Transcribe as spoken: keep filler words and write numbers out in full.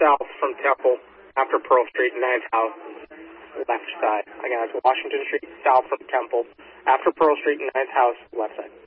south from Temple, after Pearl Street, ninth house, left side. Again, that's Washington Street, south from Temple, after Pearl Street, ninth house, left side.